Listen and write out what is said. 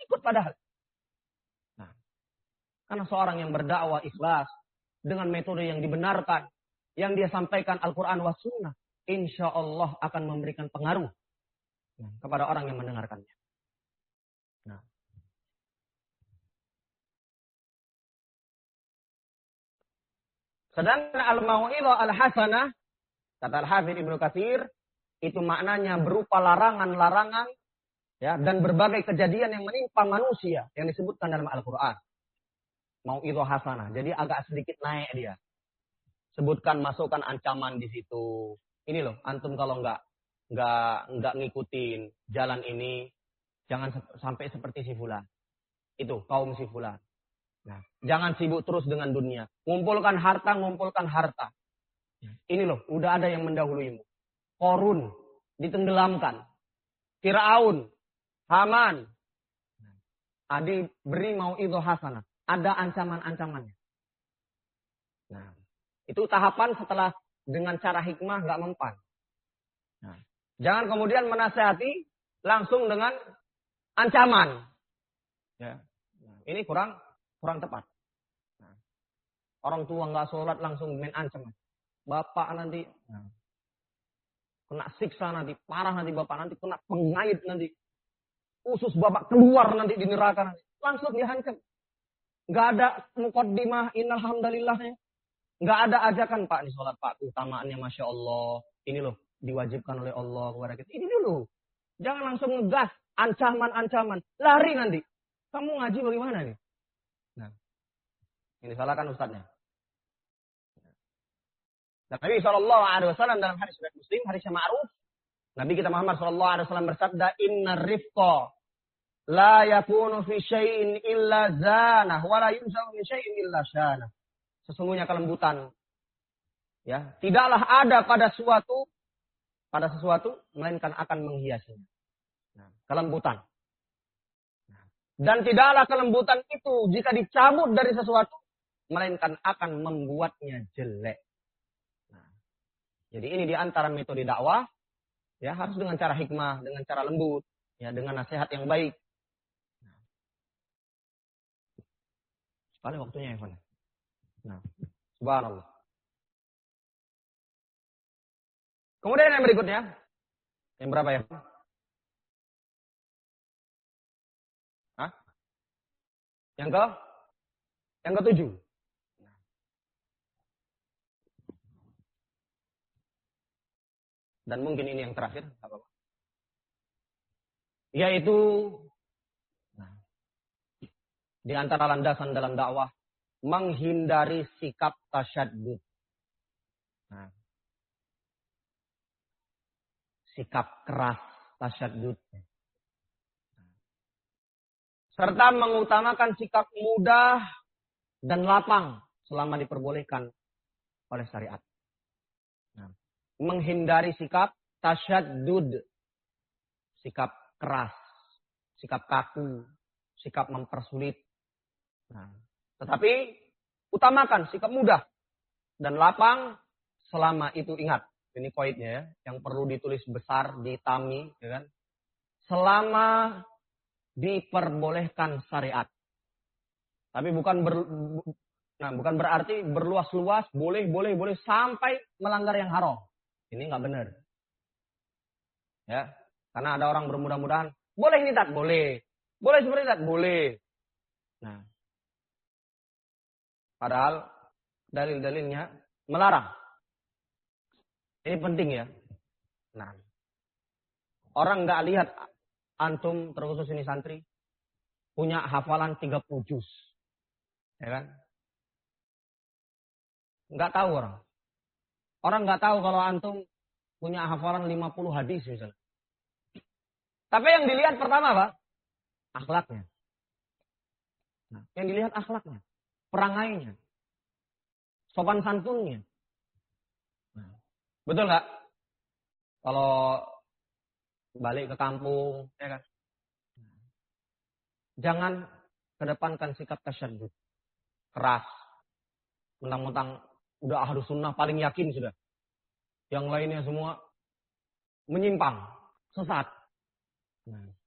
ikut padahal. Nah, karena seorang yang berdakwah ikhlas dengan metode yang dibenarkan, yang dia sampaikan Al-Quran wa Sunnah, insya Allah akan memberikan pengaruh kepada orang yang mendengarkannya. Nah. Sedangkan al-mau'idhah al-hasanah, kata Al-Hafidz Ibnu Katsir, itu maknanya berupa larangan-larangan ya, dan berbagai kejadian yang menimpa manusia yang disebutkan dalam Al-Quran. Mau'idhah hasanah. Jadi agak sedikit naik dia. Sebutkan, masukkan ancaman di situ. Ini loh, antum kalau nggak ngikutin jalan ini, jangan sampai seperti si fulan. Itu kaum si fulan. Nah, jangan sibuk terus dengan dunia. Ngumpulkan harta, ngumpulkan harta. Ini loh, udah ada yang mendahuluimu. Korun ditenggelamkan. Firaun, Haman. Adi beri mau'idhah hasanah. Ada ancaman-ancamannya. Nah, itu tahapan setelah dengan cara hikmah nggak mempan. Nah, jangan kemudian menasehati langsung dengan ancaman. Ya. Nah, ini kurang tepat. Nah, orang tua nggak sholat langsung main ancaman. Bapak nanti kena siksa nanti, parah nanti bapak nanti, kena pengait nanti. Usus bapak keluar nanti di neraka nanti. Langsung dihancam. Nggak ada muqaddimah, innalhamdulillahnya. Nggak ada ajakan, Pak, di sholat, Pak. Keutamaannya Masya Allah. Ini loh, diwajibkan oleh Allah kepada kita. Ini dulu. Jangan langsung ngegas. Ancaman-ancaman. Lari nanti. Kamu ngaji bagaimana nih? Nah, ini salahkan ustadznya. Dan Nabi SAW dalam hadis riwayat Muslim, hadis yang ma'ruf, Nabi kita Muhammad SAW bersabda, Inna rifqa la yakunu fi syai'in illa zanah, wa la yunzau min syai'in illa syanah. Sesungguhnya kelembutan, ya, tidaklah ada pada sesuatu, melainkan akan menghiasinya. Nah, kelembutan. Dan tidaklah kelembutan itu jika dicabut dari sesuatu, melainkan akan membuatnya jelek. Nah, jadi ini diantara metode dakwah, ya, harus dengan cara hikmah, dengan cara lembut, ya, dengan nasihat yang baik. Sekali waktunya ya, nah, subhanallah. Kemudian yang berikutnya, yang berapa ya? Hah? Yang ke-7. Dan mungkin ini yang terakhir, apa-apa. Yaitu di antara landasan dalam dakwah, menghindari sikap tasyaddud. Nah, sikap keras tasyaddud. Serta mengutamakan sikap mudah dan lapang selama diperbolehkan oleh syariat. Nah, menghindari sikap tasyaddud. Sikap keras, sikap kaku, sikap mempersulit. Nah, tetapi utamakan sikap mudah dan lapang selama itu, ingat, ini poinnya ya, yang perlu ditulis besar di tami, ya kan? Selama diperbolehkan syariat. Tapi bukan berarti berluas-luas, boleh sampai melanggar yang haram. Ini nggak benar. Ya, karena ada orang bermudah-mudahan, boleh ini tak boleh. Boleh seperti tak boleh. Nah, padahal dalil-dalilnya melarang. Ini penting ya. Nah, orang nggak lihat antum, terkhusus ini santri, punya hafalan 30 juz. Ya kan? Nggak tahu orang. Orang nggak tahu kalau antum punya hafalan 50 hadis misalnya. Tapi yang dilihat pertama apa? Akhlaknya. Nah, yang dilihat akhlaknya. Perangainya. Sopan santunnya. Nah, betul nggak? Kalau balik ke kampung, ya kan? Jangan kedepankan sikap tasyaddud. Keras. Mentang-mentang udah ahlus sunnah paling yakin sudah. Yang lainnya semua menyimpang, sesat. Nah,